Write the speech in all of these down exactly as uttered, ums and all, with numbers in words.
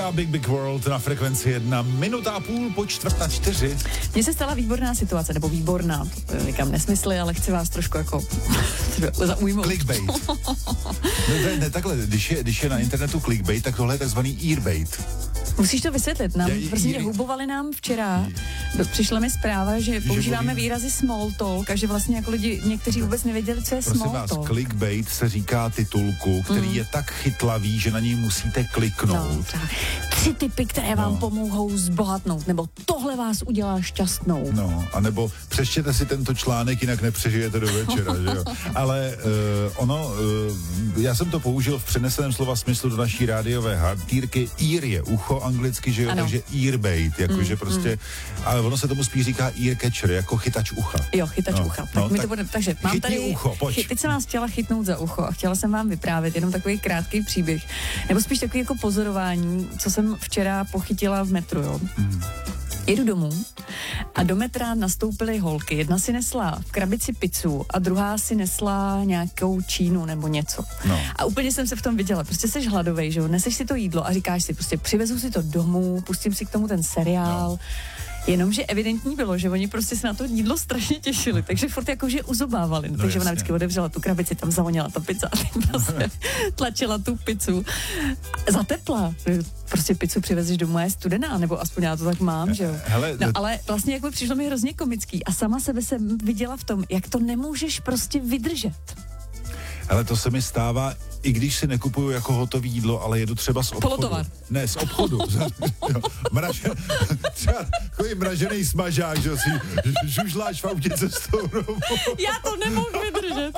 Metallica, Big Big World na frekvenci jedna, minuta a půl po čtvrt na čtyři. Mně se stala výborná situace, nebo výborná, to říkám nesmysly, ale chci vás trošku jako zaujmout. Clickbait. ne, ne, takhle, když je, když je na internetu clickbait, tak tohle je takzvaný earbait. Musíš to vysvětlit nám, Já, prostě je, hubovali nám včera, do, přišla mi zpráva, že používáme výrazy small talk a že vlastně jako lidi, někteří vůbec nevěděli, co je Prosím small vás, talk. clickbait se říká titulku, který mm. je tak chytlavý, že na něj musíte kliknout. No, tak. Tři typy, které vám no. pomohou zbohatnout, nebo tohle vás udělá šťastnou. No, anebo přečtěte si tento článek, jinak nepřežijete do večera, že jo. Ale uh, ono, uh, já jsem to použil v přeneseném slova smyslu do naší rádiové hantýrky. Ear je ucho anglicky, že jo, ano. Takže earbait, jakože mm, prostě, mm. ale ono se tomu spíš říká ear catcher, jako chytač ucha. Jo, chytač no, ucha. Tak no, my tak to bude, takže mám tady, ucho, pojď. Chy, teď jsem vás chtěla chytnout za ucho a chtěla jsem vám vyprávět jenom takový krátký příběh, nebo spíš takový jako pozorování, co jsem včera pochytila v metru, jo. Mm. Jedu domů a do metra nastoupily holky. Jedna si nesla v krabici pizzu a druhá si nesla nějakou čínu nebo něco. No. A úplně jsem se v tom viděla. Prostě seš hladovej, že jo? Neseš si to jídlo a říkáš si, prostě přivezu si to domů, pustím si k tomu ten seriál. No. Jenomže evidentní bylo, že oni prostě se na to jídlo strašně těšili, takže furt jakože uzobávali. No, takže jasně. Ona vždycky odevřela tu krabici, tam zavonila ta pizza a teď prostě tlačila tu pizzu. Za tepla. Prostě pizzu přivezeš domů a je studená, nebo aspoň já to tak mám, že jo. Hele, no, ale vlastně jako přišlo mi hrozně komický a sama sebe jsem viděla v tom, jak to nemůžeš prostě vydržet. Ale to se mi stává, i když si nekupuju jako hotové jídlo, ale jedu třeba z obchodu. Polotovar. Ne, z obchodu. Mraže, třeba takový mražený smažák, že si žužláš v autě cestou. Já to nemohu vydržet.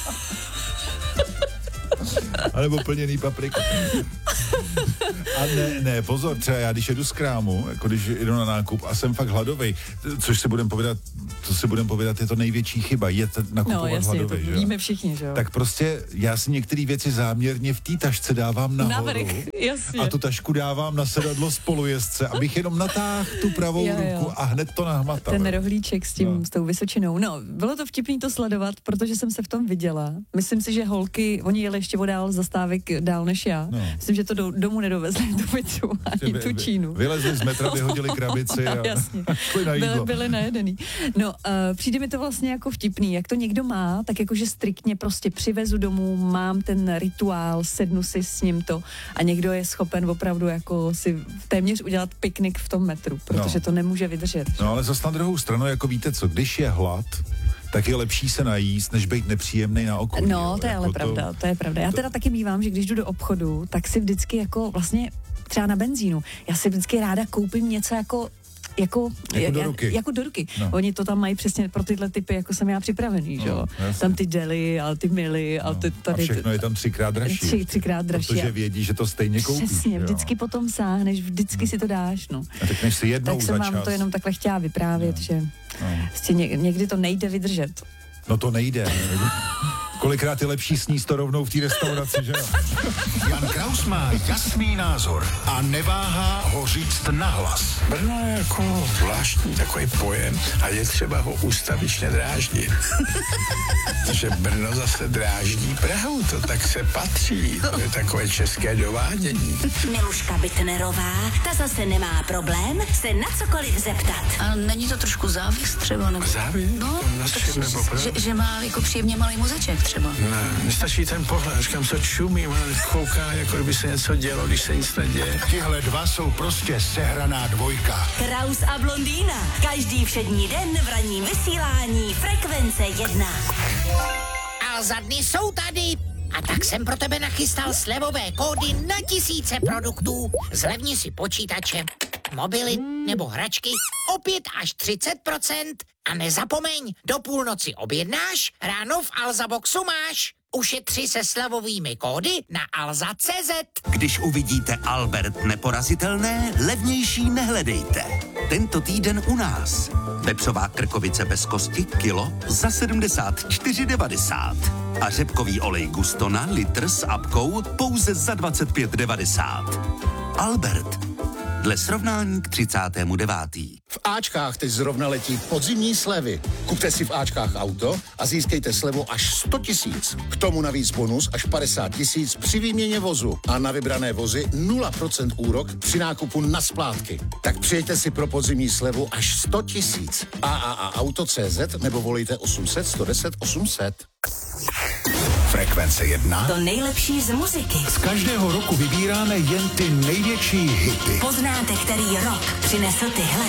A nebo plněný paprika. A ne, ne, pozor, třeba já, když jedu z krámu, jako když jdu na nákup a jsem fakt hladovej, což si budem povědat, co si budem povědat, je to největší chyba, je to nakupovat no, jasně, hladovej, to že víme všichni, že jo. Tak prostě já si některé věci záměrně v té tašce dávám nahoru. Navrch, jasně. A tu tašku dávám na sedadlo spolujezdce, abych jenom natáhl tu pravou jo, jo. ruku a hned to nahmatal. Ten rohlíček s tím, no. s tou Vysočinou. No, bylo to vtipný to sledovat, protože jsem se v tom viděla. Myslím si, že holky, oni jeli ještě dál zastávek dál než já. No. Myslím, že to do, domů nedovezli tu pizzu ani vy, tu čínu. Vylezli z metra, vyhodili krabici a jasně. šli na jídlo. Byli, byli najedený. No, uh, přijde mi to vlastně jako vtipný. Jak to někdo má, tak jakože striktně prostě přivezu domů, mám ten rituál, sednu si s ním to a někdo je schopen opravdu jako si téměř udělat piknik v tom metru, protože no. to nemůže vydržet. No ale zase na druhou stranu, jako víte co, když je hlad, tak je lepší se najíst, než být nepříjemný na okolí. No, jo, to je jako ale to, pravda, to je pravda. Já teda taky mívám, že když jdu do obchodu, tak si vždycky jako vlastně třeba na benzínu, já si vždycky ráda koupím něco jako Jako, jako do ruky. Jako do ruky. No. Oni to tam mají přesně pro tyhle typy, jako jsem já připravený, no, že jo. Tam ty deli a ty mily a, no. ty, tady, a všechno je tam třikrát dražší. Tři, třikrát dražší. Protože vědí, že to stejně koupíš. Přesně, jo. vždycky potom sáhneš, vždycky hmm. si to dáš, no. A tak než si jednou tak jsem za čas. vám to jenom takhle chtěla vyprávět, no. že no. Vlastně někdy to nejde vydržet. No to nejde. Kolikrát je lepší sníst to rovnou v té restauraci, že jo? Jan Kraus má jasný názor a neváhá ho říct nahlas. Brno je jako zvláštní takový pojem a je třeba ho ustavičně dráždit. Protože Brno zase dráždí Prahu, to tak se patří. To je takové české dovádění. Miluška Bitnerová, ta zase nemá problém se na cokoliv zeptat. A není to trošku závist třeba? Nebo... Závist? No, to, nebo že, že má jako příjemně malý muzeček třeba. Ne, nestačí ten pohled, říkám, co čumí, má kouká, jako kdyby se něco dělo, když se nic neděje. Tihle dva jsou prostě sehraná dvojka. Kraus a Blondýna, každý všední den v ranním vysílání Frekvence jedna. A za dny jsou tady. A tak jsem pro tebe nachystal slevové kódy na tisíce produktů. Zlevni si počítače, mobily nebo hračky o pět až třicet procent. A nezapomeň, do půlnoci objednáš, ráno v Alzaboxu máš. Ušetři se slevovými kódy na alza tečka cé zet. Když uvidíte Albert neporazitelné, levnější nehledejte. Tento týden u nás. Vepřová krkovice bez kosti kilo za sedmdesát čtyři devadesát. A řepkový olej Gustona litr s apkou pouze za dvacet pět devadesát. Albert. Dle srovnání k třicátému devátému V Ačkách teď zrovna letí podzimní slevy. Kupte si v Ačkách auto a získejte slevu až sto tisíc. K tomu navíc bonus až padesát tisíc při výměně vozu. A na vybrané vozy nula procent úrok při nákupu na splátky. Tak přijďte si pro podzimní slevu až sto tisíc. A A A auto tečka cé zet nebo volejte osm set, sto deset, osm set. Frekvence jedna. To nejlepší z muziky. Z každého roku vybíráme jen ty největší hity. Poznáte, který rok přinesl tyhle.